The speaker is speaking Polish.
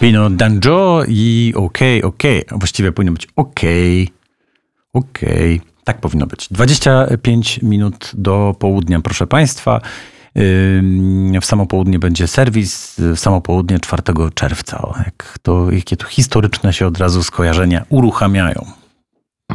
Pinot Danjo i okej. Właściwie powinno być okej. Tak powinno być. 25 minut do południa, proszę Państwa. W samo południe będzie serwis, w samo południe 4 czerwca. Jakie to historyczne się od razu skojarzenia uruchamiają.